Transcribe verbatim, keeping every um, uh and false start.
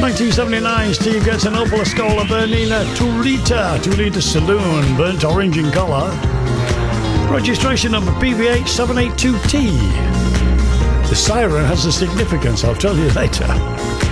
nineteen seventy-nine, Steve gets an Opel Ascola Bernina two litre, two litre saloon, burnt orange in colour. Registration number P V H seven eight two T. The siren has a significance, I'll tell you later.